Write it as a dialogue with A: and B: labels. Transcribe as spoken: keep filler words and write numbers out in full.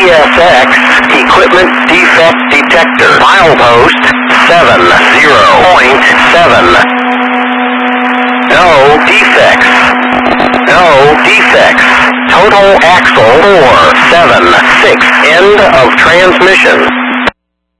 A: S X, equipment defect detector. Milepost seven zero point seven. No defects. No defects. Total axle four seven six. End of transmission.